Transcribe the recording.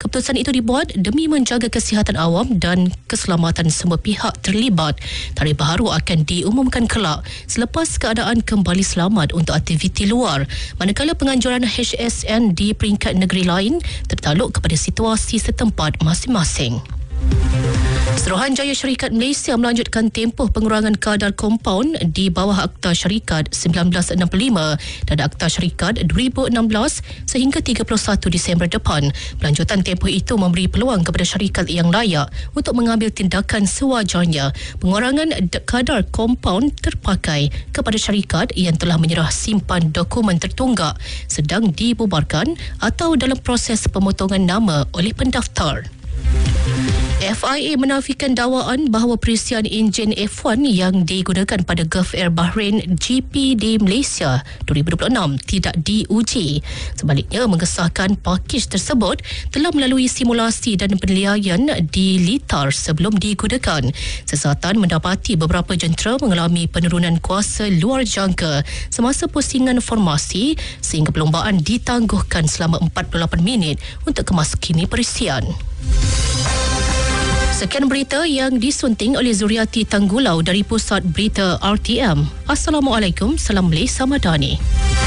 Keputusan itu dibuat demi menjaga kesihatan awam dan keselamatan semua pihak terlibat. Tarikh baharu akan diumumkan kelak selepas keadaan kembali selamat untuk aktiviti luar, manakala penganjuran HSN di peringkat negeri lain tertakluk kepada situasi setempat masing-masing. Suruhanjaya Syarikat Malaysia melanjutkan tempoh pengurangan kadar kompaun di bawah Akta Syarikat 1965 dan Akta Syarikat 2016 sehingga 31 Disember depan. Pelanjutan tempoh itu memberi peluang kepada syarikat yang layak untuk mengambil tindakan sewajarnya. Pengurangan kadar kompaun terpakai kepada syarikat yang telah menyerah simpan dokumen tertunggak, sedang dibubarkan atau dalam proses pemotongan nama oleh pendaftar. FIA menafikan dakwaan bahawa perisian enjin F1 yang digunakan pada Gulf Air Bahrain GP di Malaysia 2026 tidak diuji. Sebaliknya, mengesahkan pakej tersebut telah melalui simulasi dan penilaian di litar sebelum digunakan. Siasatan mendapati beberapa jentera mengalami penurunan kuasa luar jangka semasa pusingan formasi sehingga perlombaan ditangguhkan selama 48 minit untuk kemaskini perisian. Sekian berita yang disunting oleh Zuriati Tanggulau dari Pusat Berita RTM. Assalamualaikum, salam Malaysia Madani.